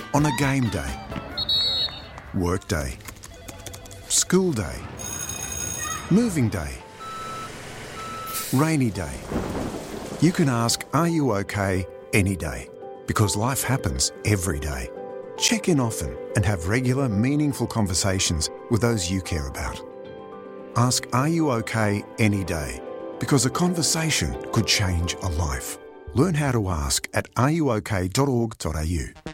On a game day, work day, school day, moving day, rainy day. You can ask, "Are you okay?" any day, because life happens every day. Check in often and have regular, meaningful conversations with those you care about. Ask, "Are you okay?" any day, because a conversation could change a life. Learn how to ask at areyouok.org.au.